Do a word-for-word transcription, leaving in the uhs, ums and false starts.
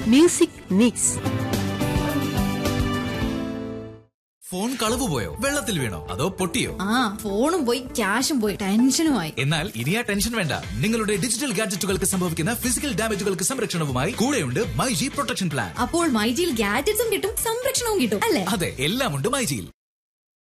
Music mix. Phone കളവ് പോയോ? വെള്ളത്തിൽ വീണോ? അതോ പൊട്ടിയോ? ആ ഫോണും പോയി, ക്യാഷും പോയി, ടെൻഷനുമായി. എന്നാൽ ഇനി ആ ടെൻഷൻ വേണ്ട. നിങ്ങളുടെ ഡിജിറ്റൽ ഗാഡ്ജറ്റുകൾക്ക് സംഭവിക്കുന്ന ഫിസിക്കൽ ഡാമേജുകൾക്ക് സംരക്ഷണവുമായി കൂടെയുണ്ട് മൈജി പ്രൊട്ടക്ഷൻ പ്ലാൻ. അപ്പോൾ മൈജിയിൽ ഗാഡ്ജറ്റ്സും കിട്ടും, സംരക്ഷണവും കിട്ടും, അല്ലേ? അതെ, എല്ലാം ഉണ്ട് മൈജിയിൽ.